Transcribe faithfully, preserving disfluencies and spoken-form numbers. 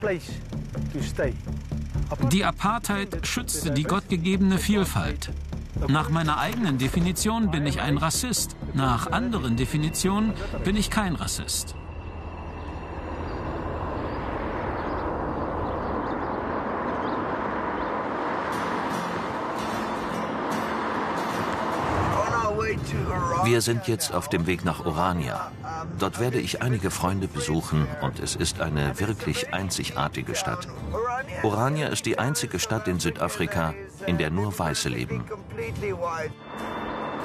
Die Apartheid schützte die gottgegebene Vielfalt. Nach meiner eigenen Definition bin ich ein Rassist. Nach anderen Definitionen bin ich kein Rassist. Wir sind jetzt auf dem Weg nach Orania. Dort werde ich einige Freunde besuchen und es ist eine wirklich einzigartige Stadt. Orania ist die einzige Stadt in Südafrika, in der nur Weiße leben.